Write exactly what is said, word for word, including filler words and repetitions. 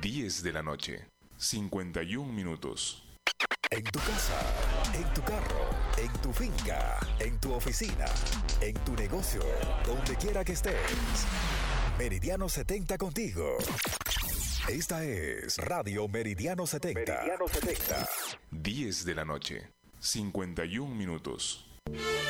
diez de la noche, cincuenta y un minutos. En tu casa, en tu carro, en tu finca, en tu oficina, en tu negocio, donde quiera que estés. Meridiano setenta contigo. Esta es Radio Meridiano setenta. Meridiano setenta. diez de la noche, cincuenta y un minutos.